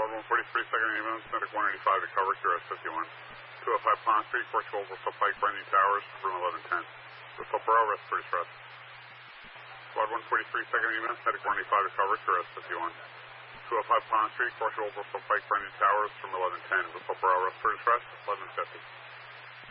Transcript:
Squad 143, second ambulance, medic 185 to cover, QRS 51. 205 Pond Street, Corksville, Bristol Pike, Brandon Towers, room 1110. Bristol Borough, respiratory stress. Squad 143, second ambulance, medic 185 to cover, QRS 51. 205 Pond Street, Corksville, Bristol Pike, Brandon Towers, room 1110. Bristol Borough, respiratory stress, 1150.